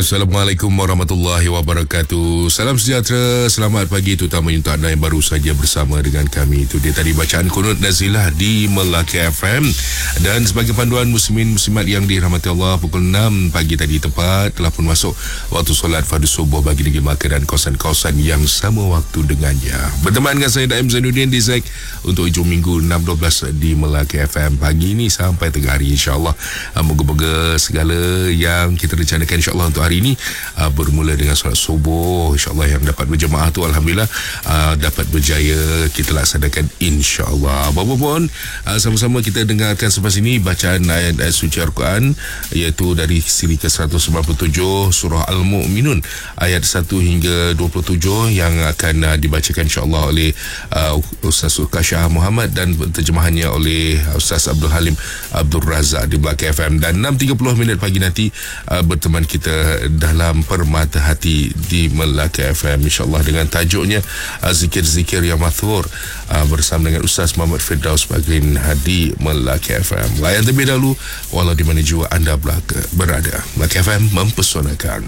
Assalamualaikum warahmatullahi wabarakatuh. Salam sejahtera, selamat pagi terutamanya untuk anda yang baru saja bersama dengan kami. Itu dia tadi bacaan Kunut Nazilah di Melaka FM. Dan sebagai panduan muslimin muslimat yang dirahmati Allah, pukul 6 pagi tadi tepat telah pun masuk waktu solat fardu subuh bagi negeri Melaka dan kawasan-kawasan yang sama waktu dengannya. Berteman dengan saya Daim Zainuddin di Zaik untuk hujung minggu 6.12 di Melaka FM pagi ini sampai tengah hari, insyaAllah. Moga-moga segala yang kita rencanakan insyaAllah untuk hari ini bermula dengan solat subuh, insyaAllah yang dapat berjemaah tu alhamdulillah dapat berjaya kita laksanakan insyaAllah. Apa pun sama-sama kita dengarkan selepas ini bacaan ayat-ayat suci Al-Quran, iaitu dari siri ke-197 surah Al-Mu'minun ayat 1 hingga 27 yang akan dibacakan insyaAllah oleh Ustaz Sulka Shah Muhammad dan terjemahannya oleh Ustaz Abdul Halim Abdul Razak di Melaka FM. Dan 6.30 pagi nanti berteman kita dalam Permata Hati di Melaka FM, insyaAllah dengan tajuknya zikir-zikir yang mathur bersama dengan Ustaz Muhammad Firdaus Bagrin di Melaka FM. Layan terlebih dahulu walau di mana jua anda berada. Melaka FM mempesonakan.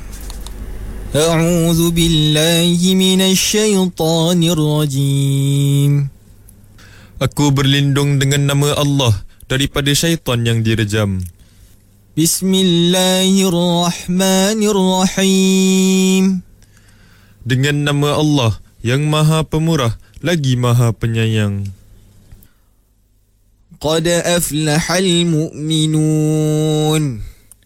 A'udzu billahi minasyaitonir rajim. Aku berlindung dengan nama Allah daripada syaitan yang direjam. Bismillahirrahmanirrahim. Dengan nama Allah yang Maha Pemurah lagi Maha Penyayang. Qad aflahal mu'minun.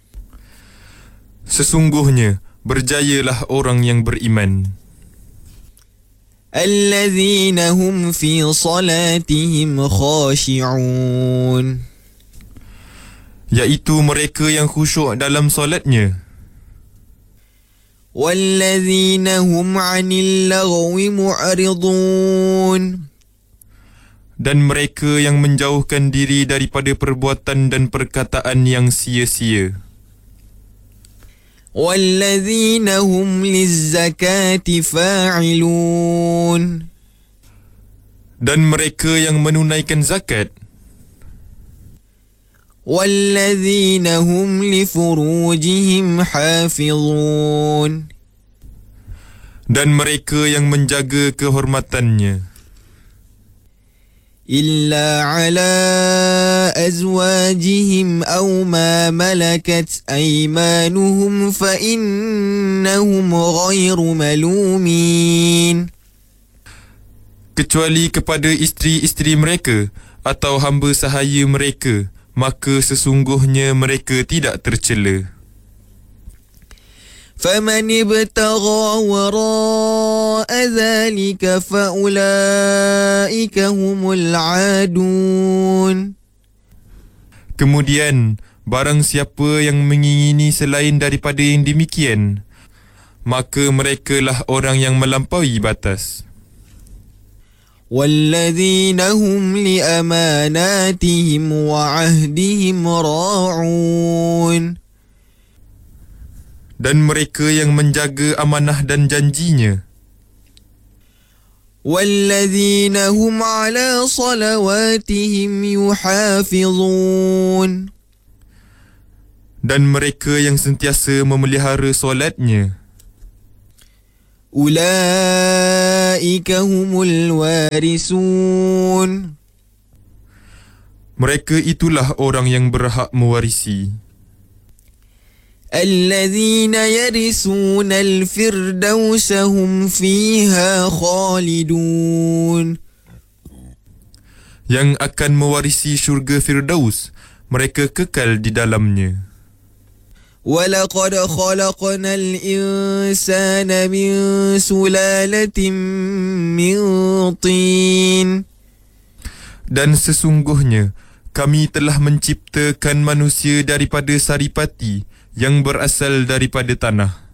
Sesungguhnya berjayalah orang yang beriman. Alladzina hum fi salatihim khashi'un. Iaitu mereka yang khusyuk dalam solatnya. Walladzina hum 'anil lagwi mu'ridun. Dan mereka yang menjauhkan diri daripada perbuatan dan perkataan yang sia-sia. Walladzina hum lizzakati fa'ilun. Dan mereka yang menunaikan zakat. Walladzina hum li furujihim hafizun. Dan mereka yang menjaga kehormatannya. Illa ala azwajihim aw ma malakat aymanuhum fa innahum ghairu malumin. Kecuali kepada isteri-isteri mereka atau hamba sahaya mereka, maka sesungguhnya mereka tidak tercela. فَمَنِ ابْتَغَى وَرَاءَ ذَلِكَ فَأُولَئِكَ هُمُ الْعَادُونَ. Kemudian, barang siapa yang mengingini selain daripada yang demikian, maka merekalah orang yang melampaui batas. وَالَّذِينَ هُمْ لِأَمَانَاتِهِمْ وَعَهْدِهِمْ رَاعُونَ. Dan mereka yang menjaga amanah dan janjinya. وَالَّذِينَ هُمْ عَلَى صَلَوَاتِهِمْ يُحَافِظُونَ. Dan mereka yang sentiasa memelihara solatnya. أُولَئِكَ هُمُ الْوَارِثُونَ. Mereka itulah orang yang berhak mewarisi. الَّذِينَ يَرِثُونَ الْفِرْدَوْسَ هُمْ فِيهَا خَالِدُونَ. Yang akan mewarisi syurga Firdaus, mereka kekal di dalamnya. وَلَقَدْ خَلَقْنَا الْإِنسَانَ مِنْ سُلَالَةٍ مِنْ طِينٍ. Dan sesungguhnya kami telah menciptakan manusia daripada saripati yang berasal daripada tanah.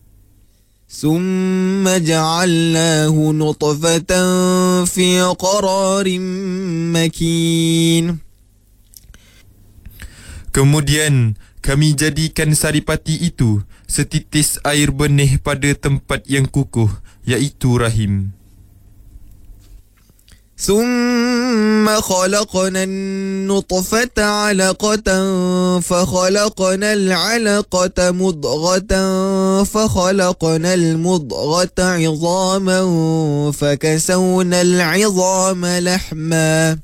ثُمَّ جَعَلْنَاهُ نُطْفَةً فِي قَرَارٍ مَكِينٍ. Kemudian kami jadikan saripati itu setitis air benih pada tempat yang kukuh, iaitu rahim. ثم خلقنا النطفة علقة فخلقنا العلقة مضغة فخلقنا المضغة عظاما فكسونا العظام لحما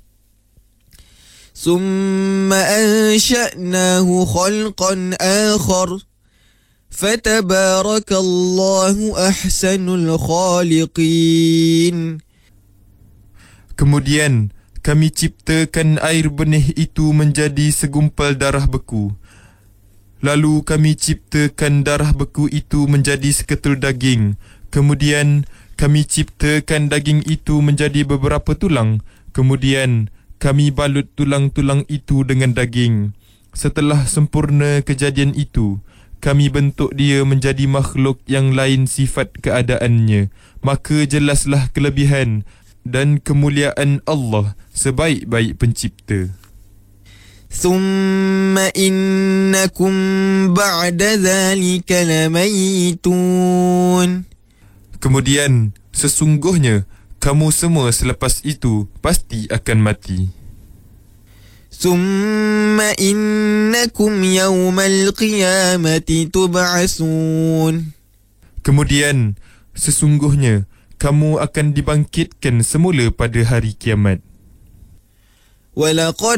ثم أنشأناه خلقا آخر فتبارك الله أحسن الخالقين. Kemudian kami ciptakan air benih itu menjadi segumpal darah beku. Lalu kami ciptakan darah beku itu menjadi seketul daging. Kemudian kami ciptakan daging itu menjadi beberapa tulang. Kemudian kami balut tulang-tulang itu dengan daging. Setelah sempurna kejadian itu, kami bentuk dia menjadi makhluk yang lain sifat keadaannya. Maka jelaslah kelebihan dan kemuliaan Allah sebaik-baik pencipta. ثم إنكم بعد ذلك لميتون. Kemudian sesungguhnya kamu semua selepas itu pasti akan mati. ثم إنكم يوم القيامة تبعثون. Kemudian sesungguhnya kamu akan dibangkitkan semula pada hari kiamat. وَلَقَدْ